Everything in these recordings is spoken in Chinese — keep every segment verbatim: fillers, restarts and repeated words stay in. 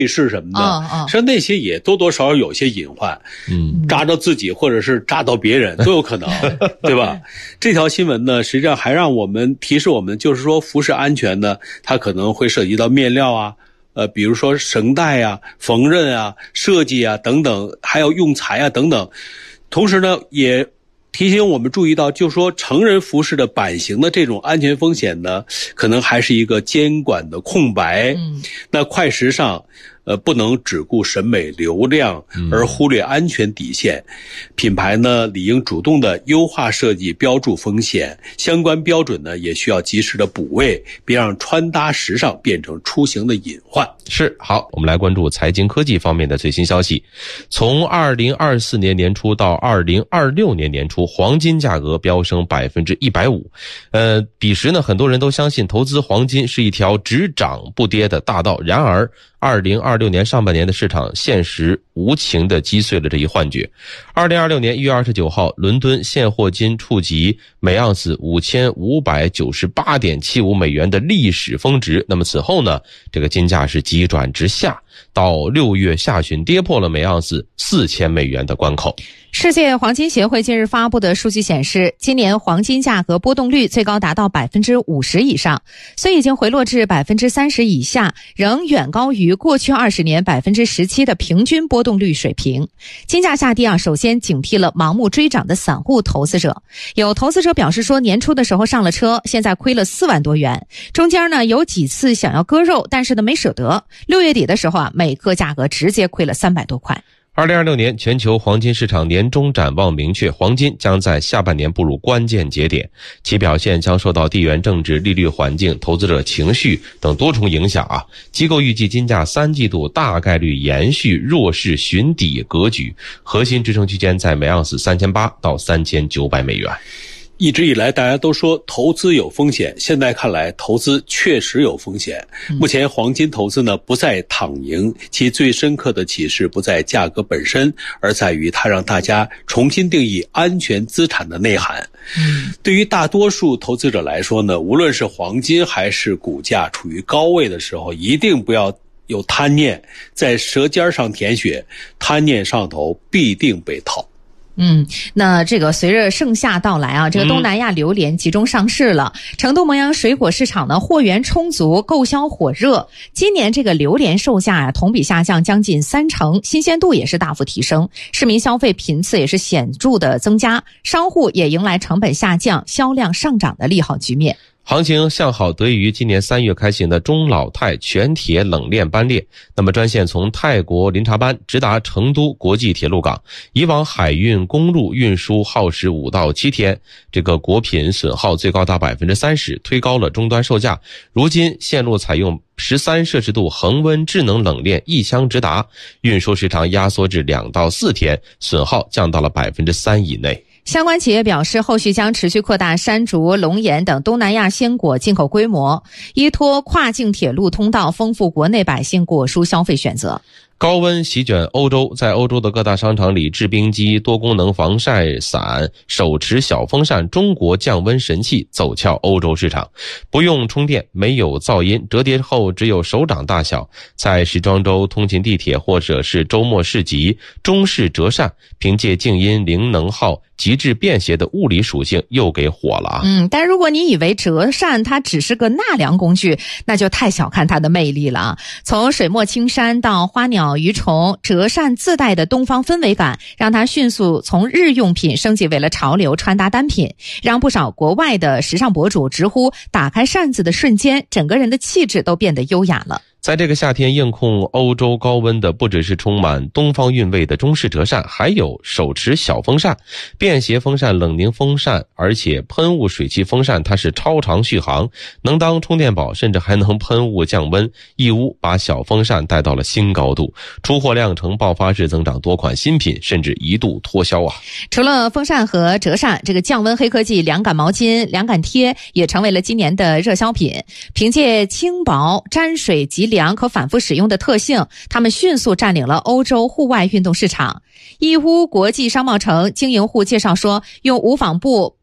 是什么的， 嗯嗯， 实际上那些也多多少少有些隐患， 嗯， 扎到自己或者是扎到别人都有可能，对吧？这条新闻呢，实际上还让我们提示我们，就是说服饰安全呢，它可能会涉及到面料啊，呃，比如说绳带啊、缝纫啊、设计啊等等，还有用材啊等等。同时呢，也提醒我们注意到，就是说成人服饰的版型的这种安全风险呢，可能还是一个监管的空白。 嗯， 那快时尚呃，不能只顾审美流量而忽略安全底线，嗯、品牌呢理应主动的优化设计，标注风险，相关标准呢也需要及时的补位，别让穿搭时尚变成出行的隐患。 是，好，我们来关注财经科技方面的最新消息。从二零二四年年初到二零二六年年初，黄金价格飙升百分之一百五。呃，彼时呢，很多人都相信投资黄金是一条只涨不跌的大道。然而，二零二六年上半年的市场现实无情地击碎了这一幻觉。二零二六年一月二十九号，伦敦现货金触及每盎司五千五百九十八点七五美元的历史峰值。那么此后呢，这个金价是急转直下，到六月下旬跌破了每盎司四千美元的关口。 世界黄金协会近日发布的数据显示，今年黄金价格波动率最高达到百分之五十以上，虽已经回落至百分之三十以下，仍远高于过去二十年百分之十七的平均波动率水平。金价下跌啊，首先警惕了盲目追涨的散户投资者。有投资者表示说，年初的时候上了车，现在亏了四万多元，中间呢有几次想要割肉，但是呢没舍得。六月底的时候啊，每克价格直接亏了三百多块。 二零二六年全球黄金市场年终展望明确，黄金将在下半年步入关键节点，其表现将受到地缘政治、利率环境、投资者情绪等多重影响啊。机构预计金价三季度大概率延续弱势寻底格局，核心支撑区间在每盎司三千八到三千九百美元。 一直以来大家都说投资有风险，现在看来投资确实有风险。目前黄金投资呢不再躺赢，其最深刻的启示不在价格本身，而在于它让大家重新定义安全资产的内涵。嗯，对于大多数投资者来说呢，无论是黄金还是股价处于高位的时候，一定不要有贪念在舌尖上舔血，贪念上头必定被套。 嗯，那这个随着盛夏到来啊，这个东南亚榴莲集中上市了。嗯、成都蒙阳水果市场呢货源充足，购销火热。今年这个榴莲售价啊同比下降将近三成，新鲜度也是大幅提升，市民消费频次也是显著的增加，商户也迎来成本下降、销量上涨的利好局面。 行情向好得益于今年三月开行的中老泰全铁冷链班列，那么专线从泰国林察班直达成都国际铁路港，以往海运公路运输耗时五到七天，这个果品损耗最高达百分之三十，推高了终端售价。如今线路采用十三摄氏度恒温智能冷链一箱直达，运输时长压缩至两到四天，损耗降到了百分之三以内。 相关企业表示，后续将持续扩大山竹、龙眼等东南亚鲜果进口规模，依托跨境铁路通道，丰富国内百姓果蔬消费选择。 高温席卷欧洲，在欧洲的各大商场里，制冰机、多功能防晒伞、手持小风扇，中国降温神器走俏欧洲市场。不用充电，没有噪音，折叠后只有手掌大小。在时装周、通勤地铁或者是周末市集，中式折扇凭借静音、零能耗、极致便携的物理属性又给火了啊！ 嗯，但如果你以为折扇它只是个纳凉工具，那就太小看它的魅力了啊！从水墨青山到花鸟鱼虫，折扇自带的东方氛围感，让它迅速从日用品升级为了潮流穿搭单品，让不少国外的时尚博主直呼打开扇子的瞬间，整个人的气质都变得优雅了。 在这个夏天应控欧洲高温的不只是充满东方韵味的中式折扇，还有手持小风扇、便携风扇、冷凝风扇，而且喷雾水汽风扇它是超长续航，能当充电宝，甚至还能喷雾降温，一屋把小风扇带到了新高度，出货量呈爆发式增长，多款新品甚至一度脱销啊！ 除了风扇和折扇，这个降温黑科技凉感毛巾、凉感贴也成为了今年的热销品。凭借轻薄、沾水及凉可反复使用的特性，他们迅速占领了欧洲户外运动市场。义乌国际商贸城经营户介绍说，用无纺布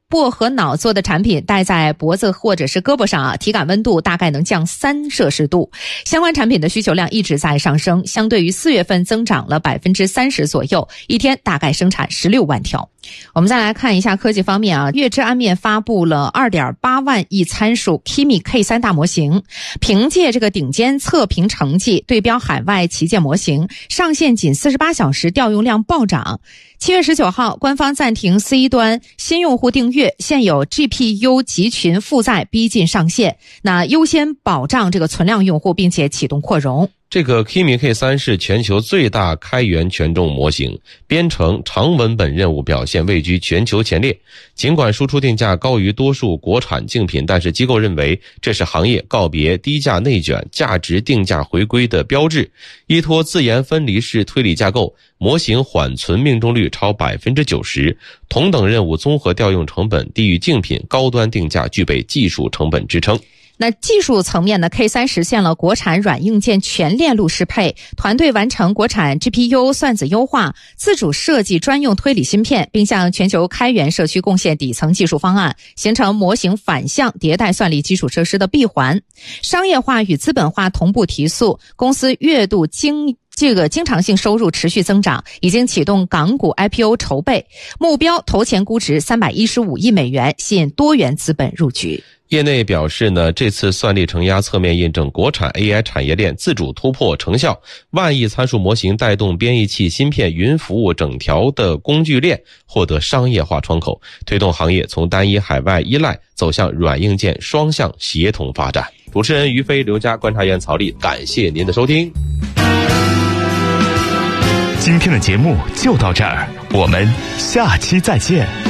薄荷脑做的产品戴在脖子或者是胳膊上啊，体感温度大概能降三摄氏度。相关产品的需求量一直在上升，相对于四月份增长了百分之三十左右，一天大概生产十六万条。我们再来看一下科技方面啊，粤之安面发布了 二点八万亿参数 Kimi K 三 大模型，凭借这个顶尖测评成绩对标海外旗舰模型，上线仅四十八小时调用量暴涨。七月十九号，官方暂停 C 端新用户订阅，现有 G P U 集群负载逼近上限，那优先保障这个存量用户，并且启动扩容。 这个 Kimi K 三 是全球最大开源权重模型，编程长文本任务表现位居全球前列。尽管输出定价高于多数国产竞品，但是机构认为这是行业告别低价内卷、价值定价回归的标志。依托自研分离式推理架构，模型缓存命中率超 百分之九十， 同等任务综合调用成本低于竞品，高端定价具备技术成本支撑。 那技术层面呢 ，K 三 实现了国产软硬件全链路适配，团队完成国产 G P U 算子优化，自主设计专用推理芯片，并向全球开源社区贡献底层技术方案，形成模型反向迭代算力基础设施的闭环。商业化与资本化同步提速，公司月度经这个经常性收入持续增长，已经启动港股 I P O 筹备，目标投前估值三百一十五亿美元，吸引多元资本入局。 业内表示呢，这次算力承压侧面印证国产 A I 产业链自主突破成效，万亿参数模型带动编译器、芯片、云服务整条的工具链获得商业化窗口，推动行业从单一海外依赖走向软硬件双向协同发展。主持人于飞、刘佳，观察员曹丽，感谢您的收听。 今天的节目就到这儿，我们下期再见。